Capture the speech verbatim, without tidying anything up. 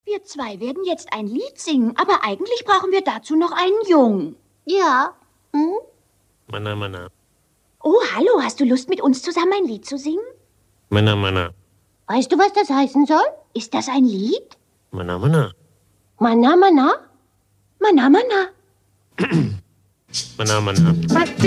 Wir zwei werden jetzt ein Lied singen, aber eigentlich brauchen wir dazu noch einen Jungen. Ja. Hm? Mana, mana. Oh, hallo, hast du Lust, mit uns zusammen ein Lied zu singen? Mana, mana. Weißt du, was das heißen soll? Ist das ein Lied? Mana, mana. Mana, mana? Mana, mana. Mana, mana. Was